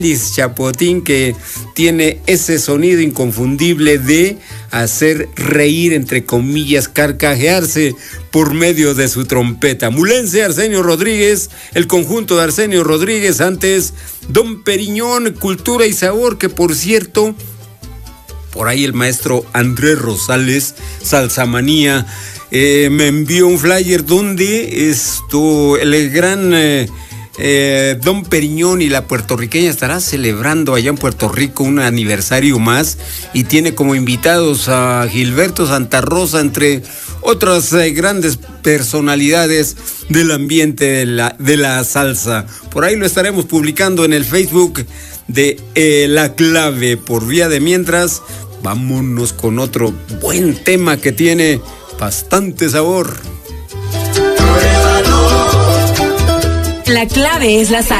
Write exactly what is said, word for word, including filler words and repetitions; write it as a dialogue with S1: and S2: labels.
S1: Chapotín, que tiene ese sonido inconfundible de hacer reír, entre comillas, carcajearse por medio de su trompeta. Mulense, Arsenio Rodríguez, el conjunto de Arsenio Rodríguez, antes Don Periñón, Cultura y Sabor, que por cierto, por ahí el maestro Andrés Rosales, Salsamanía, eh, me envió un flyer donde esto, el gran... Eh, Eh, Don Periñón y la puertorriqueña estará celebrando allá en Puerto Rico un aniversario más y tiene como invitados a Gilberto Santa Rosa, entre otras eh, grandes personalidades del ambiente de la, de la salsa. Por ahí lo estaremos publicando en el Facebook de eh, La Clave. Por vía de mientras, vámonos con otro buen tema que tiene bastante sabor.
S2: La clave es la salsa.